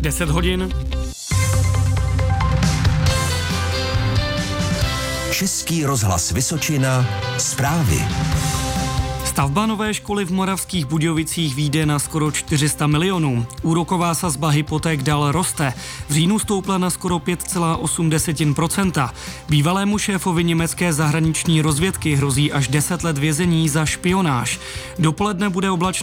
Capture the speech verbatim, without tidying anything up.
deset hodin. Český rozhlas Vysočina, zprávy. Stavba nové školy v Moravských Budějovicích vyjde na skoro čtyři sta milionů. Úroková sazba hypoték dál roste. V říjnu stoupla na skoro pět celá osm procenta. Bývalému šéfovi německé zahraniční rozvědky hrozí až deset let vězení za špionáž. Dopoledne bude oblačno